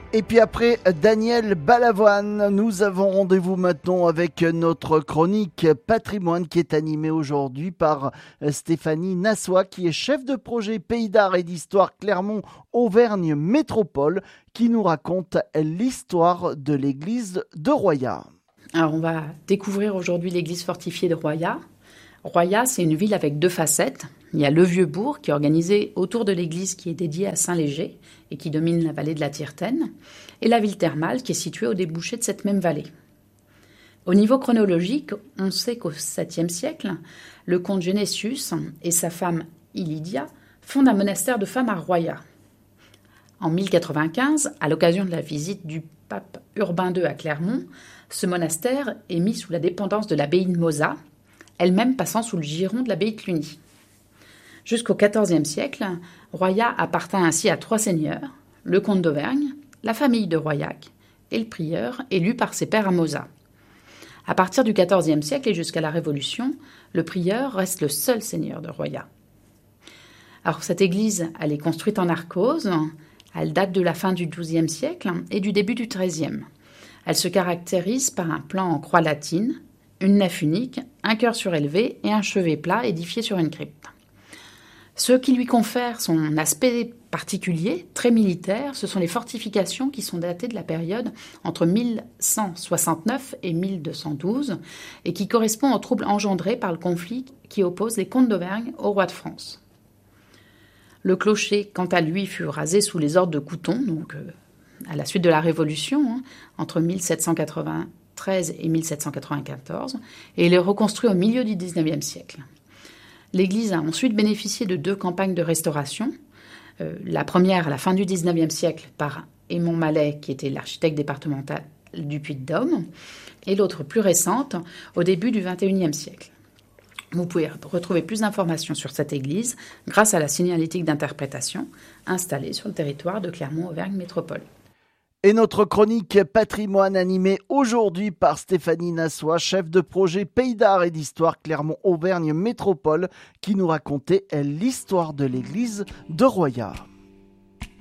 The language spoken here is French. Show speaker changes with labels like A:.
A: Et puis après Daniel Balavoine, nous avons rendez-vous maintenant avec notre chronique patrimoine qui est animée aujourd'hui par Stéphanie Nassois, qui est chef de projet Pays d'Art et d'Histoire Clermont-Auvergne Métropole, qui nous raconte l'histoire de l'église de Royat.
B: Alors on va découvrir aujourd'hui l'église fortifiée de Royat. Royat, c'est une ville avec deux facettes. Il y a le vieux bourg qui est organisé autour de l'église qui est dédiée à Saint-Léger et qui domine la vallée de la Tirtaine, et la ville thermale qui est située au débouché de cette même vallée. Au niveau chronologique, on sait qu'au 7e siècle, le comte Genesius et sa femme Ilidia fondent un monastère de femmes à Royat. En 1095, à l'occasion de la visite du pape Urbain II à Clermont, ce monastère est mis sous la dépendance de l'abbaye de Mozat, elle-même passant sous le giron de l'abbaye de Cluny. Jusqu'au XIVe siècle, Royat appartint ainsi à trois seigneurs, le comte d'Auvergne, la famille de Royac et le prieur élu par ses pairs à Mozat. À partir du XIVe siècle et jusqu'à la Révolution, le prieur reste le seul seigneur de Royat. Alors cette église, elle est construite en arkose, elle date de la fin du XIIe siècle et du début du XIIIe. Elle se caractérise par un plan en croix latine, une nef unique, un chœur surélevé et un chevet plat édifié sur une crypte. Ce qui lui confère son aspect particulier, très militaire, ce sont les fortifications qui sont datées de la période entre 1169 et 1212 et qui correspondent aux troubles engendrés par le conflit qui oppose les comtes d'Auvergne au roi de France. Le clocher, quant à lui, fut rasé sous les ordres de Couthon, donc à la suite de la Révolution, entre 1793 et 1794, et il est reconstruit au milieu du XIXe siècle. L'église a ensuite bénéficié de deux campagnes de restauration. La première à la fin du XIXe siècle par Aymon Mallet, qui était l'architecte départemental du Puy-de-Dôme, et l'autre plus récente au début du XXIe siècle. Vous pouvez retrouver plus d'informations sur cette église grâce à la signalétique d'interprétation installée sur le territoire de Clermont-Auvergne Métropole.
A: Et notre chronique patrimoine animée aujourd'hui par Stéphanie Nassois, chef de projet Pays d'Art et d'Histoire Clermont-Auvergne Métropole, qui nous racontait l'histoire de l'église de Royat.